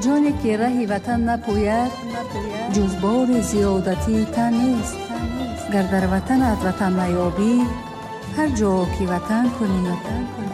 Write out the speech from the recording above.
جانی که رهی وطن نپوید جز بار زیادتی تن نیست. گر در وطنت وطن نیابی هر جا که وطن کنی